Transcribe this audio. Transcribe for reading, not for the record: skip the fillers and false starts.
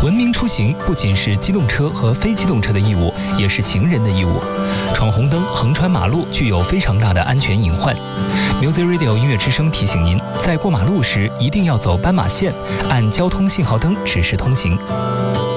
文明出行不仅是机动车和非机动车的义务，也是行人的义务。闯红灯、横穿马路具有非常大的安全隐患。Music Radio 音乐之声提醒您，在过马路时一定要走斑马线，按交通信号灯指示通行。